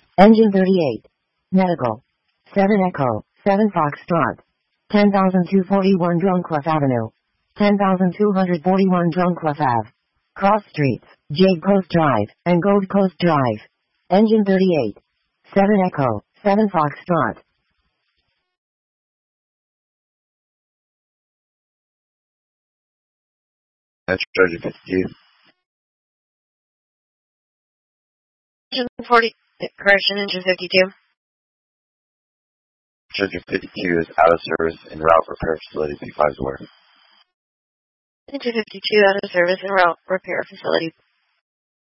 Engine 38. Medical. 7 Echo, 7 Foxtrot. 10,241 Drumcliff Avenue. 10,241 Drumcliff Ave. Cross Streets, Jade Coast Drive, and Gold Coast Drive. Engine 38. 7 Echo, 7 Foxtrot. That's Treasure 52. Engine 40, correction, engine 52. Treasure 52 is out of service en route repair facility P5's where? Engine 52 out of service en route repair facility